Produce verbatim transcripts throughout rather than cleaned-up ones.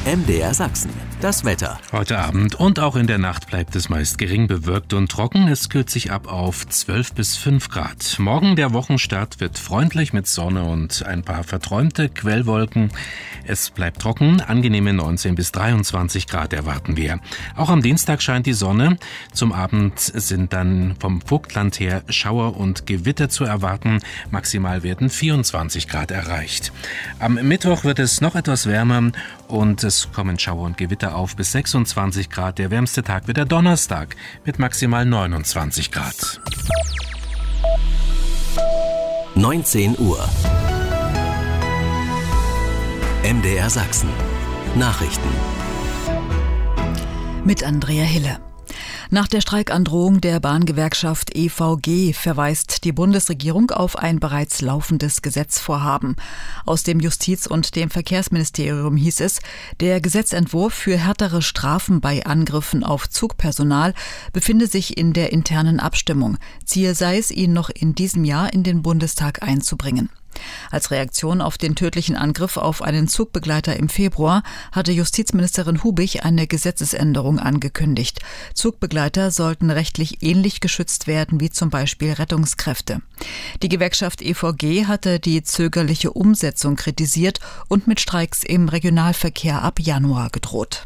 M D R Sachsen. Das Wetter. Heute Abend und auch in der Nacht bleibt es meist gering bewölkt und trocken. Es kühlt sich ab auf zwölf bis fünf Grad. Morgen der Wochenstart wird freundlich mit Sonne und ein paar verträumte Quellwolken. Es bleibt trocken, angenehme neunzehn bis dreiundzwanzig Grad erwarten wir. Auch am Dienstag scheint die Sonne. Zum Abend sind dann vom Vogtland her Schauer und Gewitter zu erwarten. Maximal werden vierundzwanzig Grad erreicht. Am Mittwoch wird es noch etwas wärmer und es kommen Schauer und Gewitter auf bis sechsundzwanzig Grad. Der wärmste Tag wird der Donnerstag mit maximal neunundzwanzig Grad. neunzehn Uhr. M D R Sachsen. Nachrichten. Mit Andrea Hille. Nach der Streikandrohung der Bahngewerkschaft E V G verweist die Bundesregierung auf ein bereits laufendes Gesetzvorhaben. Aus dem Justiz- und dem Verkehrsministerium hieß es, der Gesetzentwurf für härtere Strafen bei Angriffen auf Zugpersonal befinde sich in der internen Abstimmung. Ziel sei es, ihn noch in diesem Jahr in den Bundestag einzubringen. Als Reaktion auf den tödlichen Angriff auf einen Zugbegleiter im Februar hatte Justizministerin Hubich eine Gesetzesänderung angekündigt. Zugbegleiter sollten rechtlich ähnlich geschützt werden wie zum Beispiel Rettungskräfte. Die Gewerkschaft E V G hatte die zögerliche Umsetzung kritisiert und mit Streiks im Regionalverkehr ab Januar gedroht.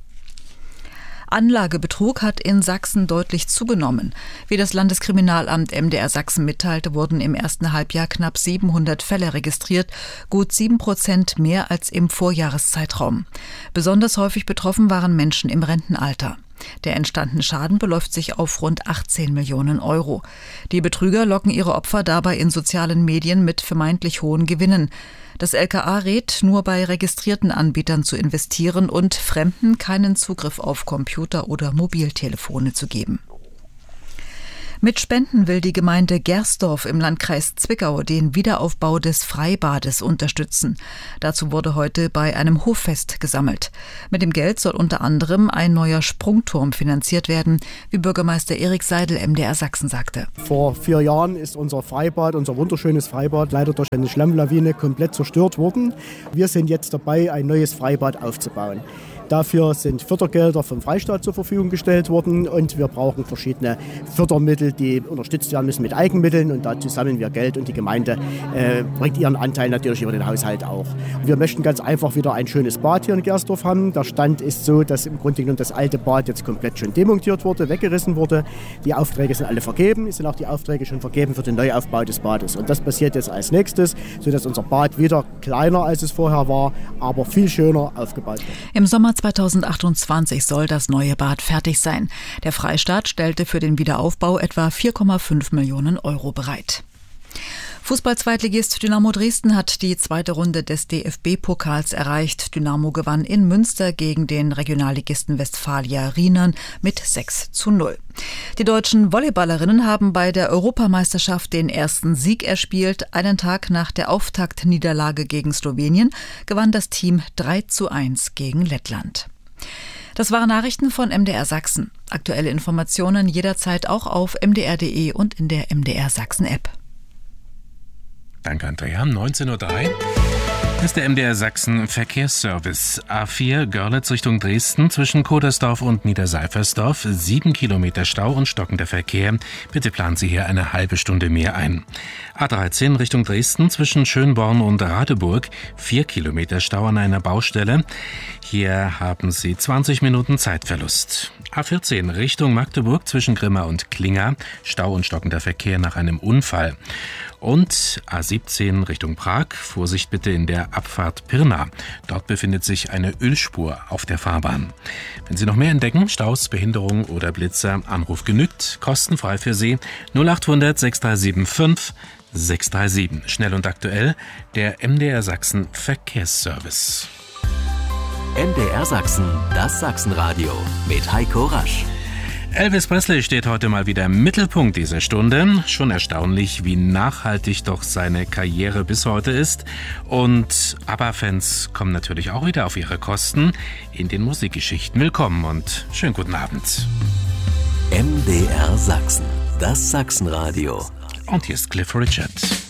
Anlagebetrug hat in Sachsen deutlich zugenommen. Wie das Landeskriminalamt M D R Sachsen mitteilte, wurden im ersten Halbjahr knapp siebenhundert Fälle registriert, gut sieben Prozent mehr als im Vorjahreszeitraum. Besonders häufig betroffen waren Menschen im Rentenalter. Der entstandene Schaden beläuft sich auf rund achtzehn Millionen Euro. Die Betrüger locken ihre Opfer dabei in sozialen Medien mit vermeintlich hohen Gewinnen. Das L K A rät, nur bei registrierten Anbietern zu investieren und Fremden keinen Zugriff auf Computer oder Mobiltelefone zu geben. Mit Spenden will die Gemeinde Gersdorf im Landkreis Zwickau den Wiederaufbau des Freibades unterstützen. Dazu wurde heute bei einem Hoffest gesammelt. Mit dem Geld soll unter anderem ein neuer Sprungturm finanziert werden, wie Bürgermeister Erik Seidel M D R Sachsen sagte. Vor vier Jahren ist unser Freibad, unser wunderschönes Freibad, leider durch eine Schlammlawine komplett zerstört worden. Wir sind jetzt dabei, ein neues Freibad aufzubauen. Dafür sind Fördergelder vom Freistaat zur Verfügung gestellt worden und wir brauchen verschiedene Fördermittel, die unterstützt werden müssen mit Eigenmitteln und dazu sammeln wir Geld und die Gemeinde äh, bringt ihren Anteil natürlich über den Haushalt auch. Wir möchten ganz einfach wieder ein schönes Bad hier in Gersdorf haben. Der Stand ist so, dass im Grunde genommen das alte Bad jetzt komplett schon demontiert wurde, weggerissen wurde. Die Aufträge sind alle vergeben, es sind auch die Aufträge schon vergeben für den Neuaufbau des Bades und das passiert jetzt als nächstes, sodass unser Bad wieder kleiner als es vorher war, aber viel schöner aufgebaut wird. Im Sommer zweitausendachtundzwanzig soll das neue Bad fertig sein. Der Freistaat stellte für den Wiederaufbau etwa vier Komma fünf Millionen Euro bereit. Fußball-Zweitligist Dynamo Dresden hat die zweite Runde des D F B-Pokals erreicht. Dynamo gewann in Münster gegen den Regionalligisten Westfalia Rienern mit sechs zu null. Die deutschen Volleyballerinnen haben bei der Europameisterschaft den ersten Sieg erspielt. Einen Tag nach der Auftaktniederlage gegen Slowenien gewann das Team drei zu eins gegen Lettland. Das waren Nachrichten von M D R Sachsen. Aktuelle Informationen jederzeit auch auf m d r punkt d e und in der M D R Sachsen App. Danke, Andrea. neunzehn Uhr drei ist der M D R Sachsen Verkehrsservice. A vier Görlitz Richtung Dresden zwischen Kodersdorf und Niederseifersdorf. Sieben Kilometer Stau und stockender Verkehr. Bitte planen Sie hier eine halbe Stunde mehr ein. A dreizehn Richtung Dresden zwischen Schönborn und Radeburg. Vier Kilometer Stau an einer Baustelle. Hier haben Sie zwanzig Minuten Zeitverlust. A vierzehn Richtung Magdeburg zwischen Grimma und Klinger. Stau und stockender Verkehr nach einem Unfall. Und A siebzehn Richtung Prag. Vorsicht bitte in der Abfahrt Pirna. Dort befindet sich eine Ölspur auf der Fahrbahn. Wenn Sie noch mehr entdecken, Staus, Behinderung oder Blitzer, Anruf genügt, kostenfrei für Sie null achthundert sechs drei sieben fünf sechs drei sieben. Schnell und aktuell, der M D R Sachsen Verkehrsservice. M D R Sachsen, das Sachsenradio mit Heiko Rasch. Elvis Presley steht heute mal wieder im Mittelpunkt dieser Stunde. Schon erstaunlich, wie nachhaltig doch seine Karriere bis heute ist. Und ABBA-Fans kommen natürlich auch wieder auf ihre Kosten in den Musikgeschichten. Willkommen und schönen guten Abend. M D R Sachsen, das Sachsenradio. Und hier ist Cliff Richard.